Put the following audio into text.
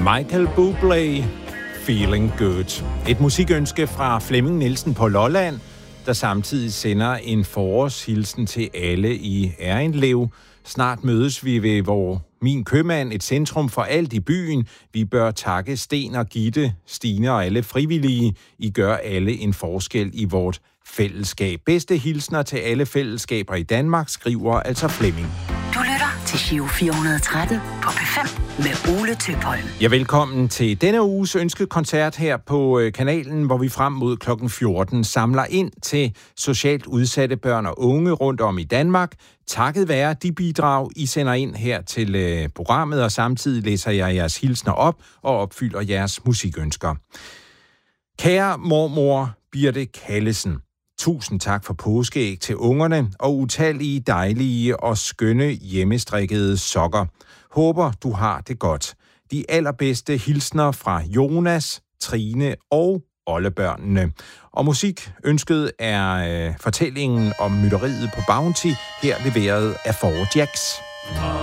Michael Bublé, Feeling Good. Et musikønske fra Flemming Nielsen på Lolland, der samtidig sender en forårshilsen til alle i Errindlev. Snart mødes vi ved Min Købmand, et centrum for alt i byen. Vi bør takke Sten og Gitte, Stine og alle frivillige. I gør alle en forskel i vort fællesskab. Bedste hilsner til alle fællesskaber i Danmark, skriver altså Flemming. Du lytter til Giro 413 på P5 med Ole Tøpholm. Ja, velkommen til denne uges ønskekoncert her på kanalen, hvor vi frem mod kl. 14 samler ind til socialt udsatte børn og unge rundt om i Danmark. Takket være de bidrag, I sender ind her til programmet, og samtidig læser jeg jeres hilsner op og opfylder jeres musikønsker. Kære mormor Birte Kallesen, tusind tak for påskeæg til ungerne og utallige dejlige og skønne hjemmestrikkede sokker. Håber, du har det godt. De allerbedste hilsner fra Jonas, Trine og oldebørnene. Og musikønsket er fortællingen om mytteriet på Bounty, her leveret af Four Jacks.